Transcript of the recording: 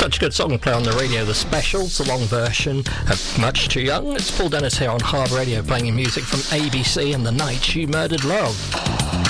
Such a good song to play on the radio. The Specials, the long version of Much Too Young. It's Paul Dennis here on Hard Radio, playing you music from ABC and The Night She Murdered Love.